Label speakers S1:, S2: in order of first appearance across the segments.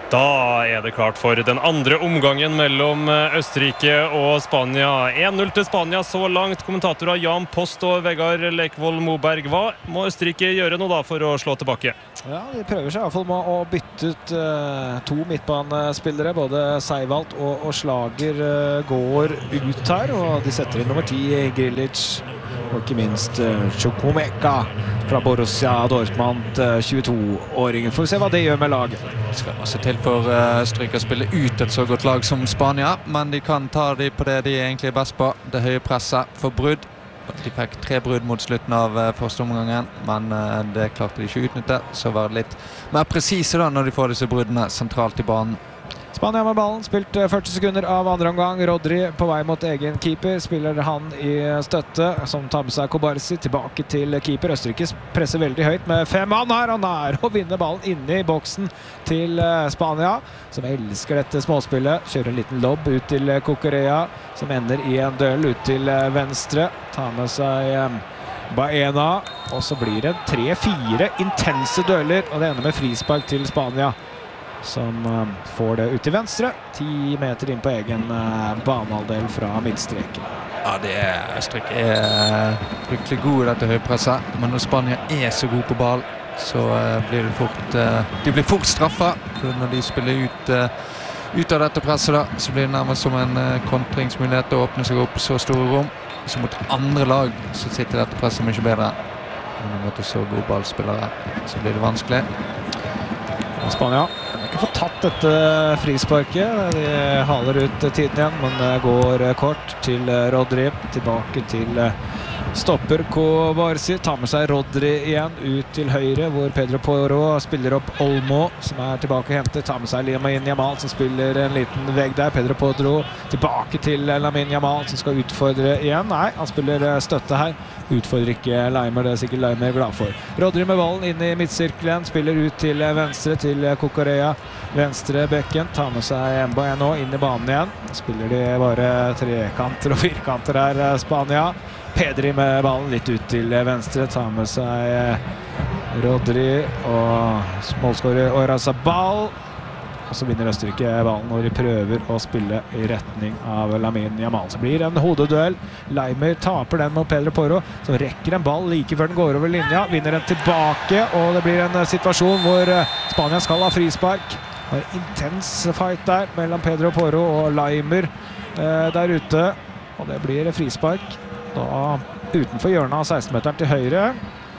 S1: Da det klart for den andre omgangen mellom Østerrike og Spania. 1-0 til Spania så langt. Kommentatorer Jan Post og Vegard Lekvold Moberg. Hva må Østerrike gjøre nå da for å slå tilbake?
S2: Ja, de prøver seg i hvert fall med å bytte ut to midtbanespillere. Både Seiwald og Schlager går ut her, og de setter inn nummer 10, Grilic, og ikke minst Chukwuemeka fra Borussia Dortmund, 22-åringen. Får vi se hva det gjør med laget.
S3: Det skal også til for Østerrike å spille ut et så godt lag som Spania, men de kan ta de på det de egentlig best på, det høye presset for brudd. De fikk 3 brudd mot slutten av første omgangen, men det klarte de ikke utnytte, så var det litt mer presise da når de får disse bruddene sentralt i banen.
S2: Spania med ballen, spilt 40 sekunder av andre omgang. Rodri på vei mot egen keeper, spiller han i støtte, som tar med seg Kobarsi tilbake til keeper. Østerrike presser veldig høyt med 5 mann her, han å vinne ballen inne i boksen til Spania, som elsker dette småspillet. Kjører en liten lobb ut til Cucurella, som ender i en døl ut til venstre. Tar med seg Baena, og så blir det 3-4 intense døler, og det ender med frispark til Spania, som får det ut til venstre, 10 meter inn på egen banehalvdel fra midtstreken.
S3: Ja, Østerrike fryktelig god i dette høypresset, men når Spania så god på ball, så blir de blir fort straffet. Når de spiller ut av dette presset da, så blir det nærmest som en kontringsmulighet å åpne seg opp så store rom. Så mot andre lag så sitter dette presset mye bedre. Men mot så gode ballspillere så blir det vanskelig.
S2: Spania kan ikke få tatt dette frisparket. De haler ut tiden igjen, men går kort til Rodri. Tilbake til stopper Kobarsi. Tar med seg Rodri igjen ut til høyre, hvor Pedro Porro spiller opp Olmo, som tilbake og henter. Tar med seg Lamine Yamal, som spiller en liten vegg der. Pedro Porro tilbake til Lamine Yamal, som skal utfordre igjen. Nei, han spiller støtte her. Utfordrer ikke Leimer, det sikkert Leimer glad for. Rodri med ballen inn i midtsirkelen, spiller ut til venstre til Cucurella. Venstre bekken, tar med seg Baena inn i banen igjen. Spiller de bare trekanter og firkanter her, Spania. Pedri med ballen litt ut til venstre, tar med seg Rodri og målskårer Oyarzabal. Og så vinner Østerrike ballen når de prøver å spille i retning av Lamine Yamal. Så blir det en hodeduell. Leimer taper den mot Pedro Porro, som rekker en ball like før den går over linja. Vinner den tilbake, og det blir en situasjon hvor Spania skal ha frispark. Det var en intens fight der mellom Pedro Porro og Leimer der ute. Og det blir frispark da utenfor hjørnet av 16-meteren til høyre.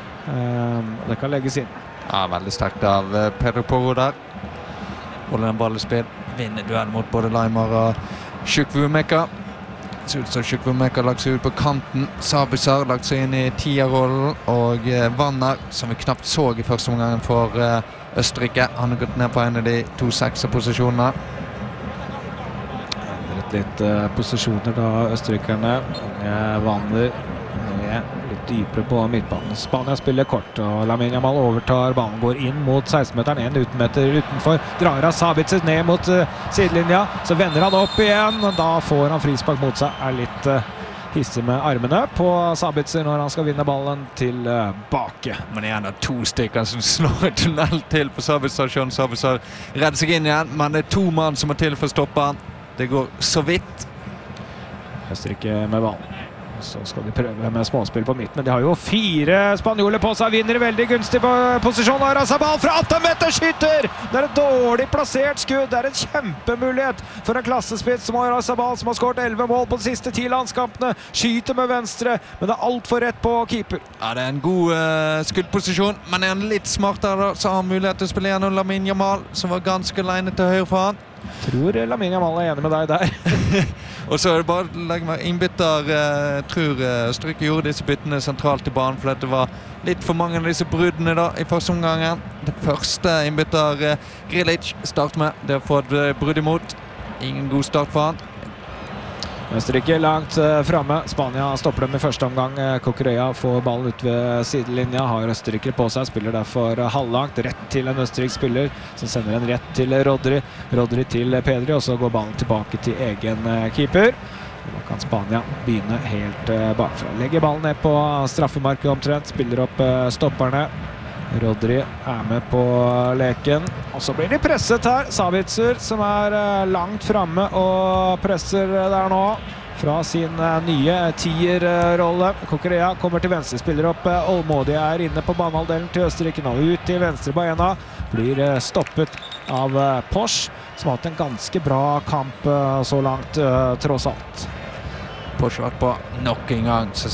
S2: Det kan legges inn.
S3: Ja, veldig sterkt av Pedro Porro der. Holder en ball i spill, vinner duell mot både Leimer og Chukwuemeka. Det ser ut som Chukwuemeka lagt seg ut på kanten. Sabitzer lagt seg inn i 10-rollen, og Vanner, som vi knapt så i første omgangen for Østerrike, han har gått ned på en av de 2 6-posisjonene.
S2: Endret litt posisjoner da, Østerrikerne. Vanner litt dypere på midtbanen. Spania spiller kort, og Lamine Yamal overtar ballen, går inn mot 16-meteren, 1 utenmeter utenfor, drar av Sabitzer ned mot sidelinja, så vender han opp igjen, og da får han frispark mot seg. Litt hissig med armene på Sabitzer når han skal vinne ballen tilbake.
S3: Men igjen 2 stykker som slår et tunnel til på Sabitzer. Sabitzer redder seg inn igjen, men det 2 mann som må til for å stoppe han. Det går så vidt.
S2: Østerrike med ballen. Så skal de prøve med småspill på midten, men de har jo 4 spanjoler på seg, vinner veldig gunstig på posisjon. Oyarzabal fra 18 meter skyter! Det et dårlig plassert skudd, det en kjempemulighet for en klassespits som Oyarzabal, som har skåret 11 mål på de siste 10 landskampene. Skyter med venstre, men det alt for rett på keeper.
S3: Ja, det en god skuddposisjon, men han litt smartere da, så har han mulighet til å spille gjennom Lamine Yamal, som var ganske alene til høyre for han.
S2: Tror Lamine Yamal enig med deg der.
S3: Og så det bare å legge meg innbytter. Tror Østerrike gjorde disse byttene sentralt i banen, for det var litt for mange av disse bruddene da i første omgangen. Det første innbytter Grilic starter med, det har fått brudd imot. Ingen god start for han.
S2: Østerrike langt fremme. Spania stopper dem i første omgang. Cucurella får ballen ut ved sidelinja. Har Østerrike på seg. Spiller derfor halvlangt. Rett til en østerriksk spiller som sender en rett til Rodri. Rodri til Pedri, og så går ballen tilbake til egen keeper. Da kan Spania begynne helt bakfra. Legger ballen ned på straffemarket omtrent. Spiller opp stopperne. Rodri er med på leken, og så blir de presset her. Sabitzer som langt fremme og presser der nå fra sin nye tierrolle. Kokorea kommer til venstre, spiller opp Olmodi inne på banehalvdelen til Østerrike nå. Ut til venstre Baena, blir stoppet av Posch, som har hatt en ganske bra kamp så langt, tross alt.
S3: Posch har vært på nok en gang, så